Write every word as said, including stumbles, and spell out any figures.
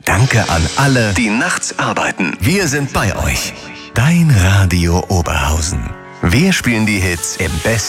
Danke an alle, die nachts arbeiten. Wir sind bei euch. Dein Radio Oberhausen. Wir spielen die Hits im besten